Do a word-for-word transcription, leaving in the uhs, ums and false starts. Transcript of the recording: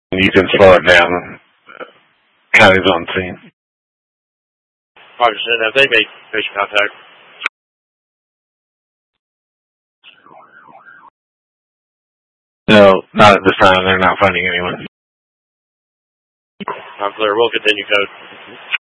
You can slow it down. County's on scene. Roger, have they made patient contact? No, not at this time. They're not finding anyone. I'm clear. We'll continue code.